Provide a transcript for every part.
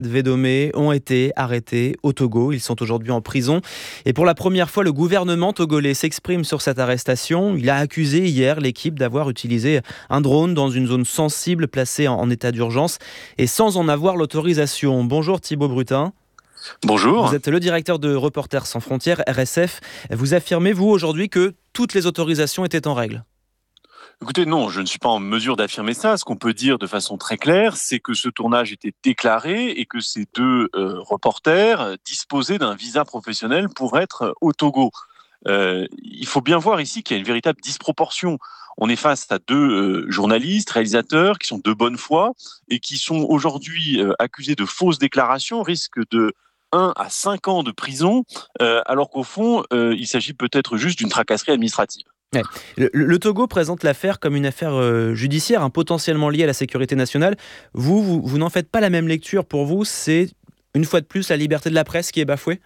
Védomé ont été arrêtés au Togo. Ils sont aujourd'hui en prison. Et pour la première fois, le gouvernement togolais s'exprime sur cette arrestation. Il a accusé hier l'équipe d'avoir utilisé un drone dans une zone sensible placée en état d'urgence et sans en avoir l'autorisation. Bonjour Thibaut Brutin. Bonjour. Vous êtes le directeur de Reporters sans frontières, RSF. Vous affirmez, vous, aujourd'hui, que toutes les autorisations étaient en règle? Écoutez, non, je ne suis pas en mesure d'affirmer ça. Ce qu'on peut dire de façon très claire, c'est que ce tournage était déclaré et que ces deux reporters disposaient d'un visa professionnel pour être au Togo. Il faut bien voir ici qu'il y a une véritable disproportion. On est face à deux journalistes, réalisateurs qui sont de bonne foi et qui sont aujourd'hui accusés de fausses déclarations, risquent de 1 à 5 ans de prison, alors qu'au fond, il s'agit peut-être juste d'une tracasserie administrative. Ouais. Le Togo présente l'affaire comme une affaire judiciaire, potentiellement liée à la sécurité nationale. Vous n'en faites pas la même lecture. Pour vous, c'est une fois de plus la liberté de la presse qui est bafouée?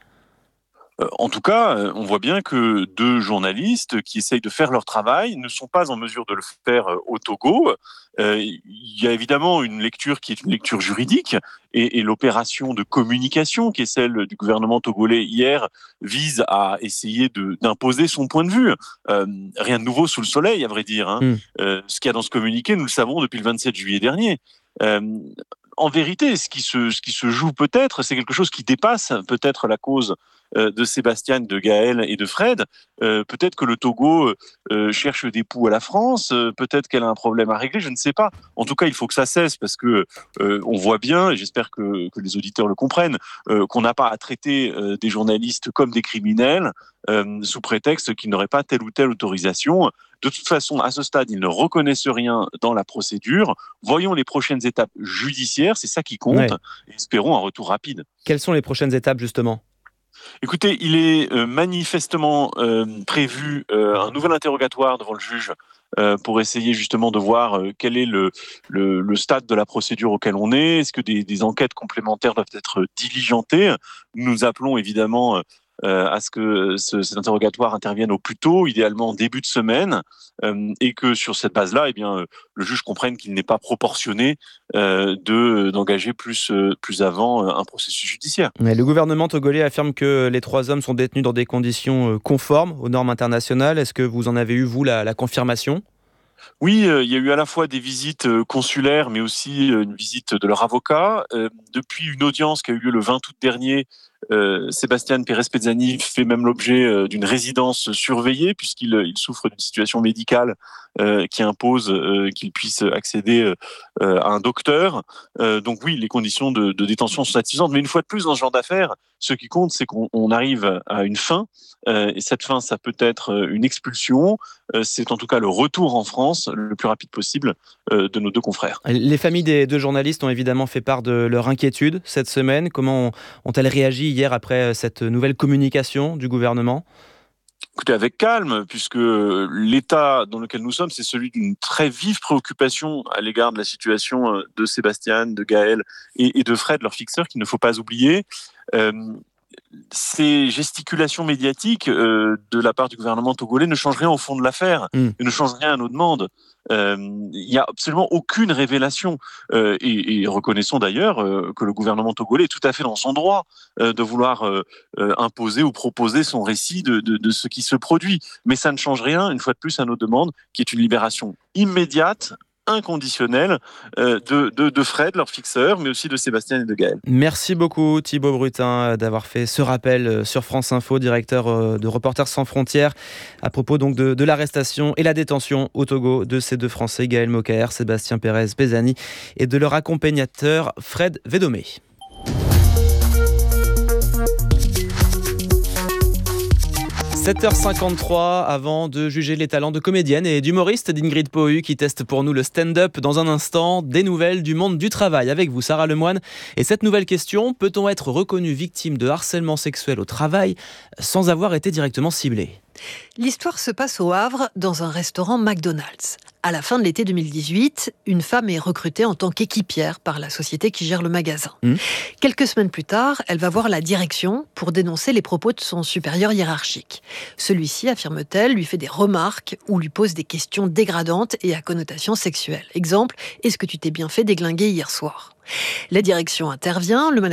En tout cas, on voit bien que deux journalistes qui essayent de faire leur travail ne sont pas en mesure de le faire au Togo. Il y a évidemment une lecture qui est une lecture juridique et l'opération de communication qui est celle du gouvernement togolais hier vise à essayer d'imposer son point de vue. Rien de nouveau sous le soleil, à vrai dire. Ce qu'il y a dans ce communiqué, nous le savons depuis le 27 juillet dernier. Euh, En vérité, ce qui se joue peut-être, c'est quelque chose qui dépasse peut-être la cause de Sébastien, de Gaël et de Fred. Peut-être que le Togo cherche des poux à la France, peut-être qu'elle a un problème à régler, je ne sais pas. En tout cas, il faut que ça cesse parce que on voit bien, et j'espère que les auditeurs le comprennent, qu'on n'a pas à traiter des journalistes comme des criminels sous prétexte qu'ils n'auraient pas telle ou telle autorisation. De toute façon, à ce stade, ils ne reconnaissent rien dans la procédure. Voyons les prochaines étapes judiciaires, c'est ça qui compte. Ouais. Et espérons un retour rapide. Quelles sont les prochaines étapes, justement? Écoutez, il est manifestement prévu un nouvel interrogatoire devant le juge pour essayer justement de voir quel est le stade de la procédure auquel on est. Est-ce que des enquêtes complémentaires doivent être diligentées? Nous appelons évidemment à ce que cet interrogatoire intervienne au plus tôt, idéalement en début de semaine, et que sur cette base-là, le juge comprenne qu'il n'est pas proportionné d'engager plus avant un processus judiciaire. Ouais, le gouvernement togolais affirme que les 3 hommes sont détenus dans des conditions conformes aux normes internationales. Est-ce que vous en avez eu, vous, la confirmation? Oui, il y a eu à la fois des visites consulaires, mais aussi une visite de leur avocat. Depuis une audience qui a eu lieu le 20 août dernier, Sébastien Pérez-Pezzani fait même l'objet d'une résidence surveillée, puisqu'il souffre d'une situation médicale qui impose qu'il puisse accéder à un docteur. Donc oui, les conditions de détention sont satisfaisantes, mais une fois de plus, dans ce genre d'affaires, ce qui compte, c'est qu'on arrive à une fin, et cette fin, ça peut être une expulsion, c'est en tout cas le retour en France le plus rapide possible de nos deux confrères. Les familles des 2 journalistes ont évidemment fait part de leur inquiétude cette semaine. Comment ont-elles réagi hier après cette nouvelle communication du gouvernement? Écoutez, avec calme, puisque l'état dans lequel nous sommes, c'est celui d'une très vive préoccupation à l'égard de la situation de Sébastien, de Gaël et de Fred, leur fixeur, qu'il ne faut pas oublier. Euh, Ces gesticulations médiatiques de la part du gouvernement togolais ne changent rien au fond de l'affaire et ne changent rien à nos demandes. Il n'y a absolument aucune révélation. Et reconnaissons d'ailleurs que le gouvernement togolais est tout à fait dans son droit de vouloir imposer ou proposer son récit de ce qui se produit. Mais ça ne change rien, une fois de plus, à nos demandes, qui est une libération immédiate, inconditionnelle de Fred, leur fixeur, mais aussi de Sébastien et de Gaël. Merci beaucoup Thibaut Brutin d'avoir fait ce rappel sur France Info, directeur de Reporters sans frontières, à propos donc de l'arrestation et la détention au Togo de ces 2 Français, Gaël Mokaer, Sébastien Pérez-Pezzani, et de leur accompagnateur Fred Védomé. 7h53, avant de juger les talents de comédienne et d'humoriste d'Ingrid Pohu qui teste pour nous le stand-up dans un instant. Des nouvelles du monde du travail avec vous, Sarah Lemoine. Et cette nouvelle question, peut-on être reconnu victime de harcèlement sexuel au travail sans avoir été directement ciblé ? L'histoire se passe au Havre, dans un restaurant McDonald's. À la fin de l'été 2018, une femme est recrutée en tant qu'équipière par la société qui gère le magasin. Quelques semaines plus tard, elle va voir la direction pour dénoncer les propos de son supérieur hiérarchique. Celui-ci, affirme-t-elle, lui fait des remarques ou lui pose des questions dégradantes et à connotation sexuelle. Exemple, est-ce que tu t'es bien fait déglinguer hier soir ? La direction intervient, le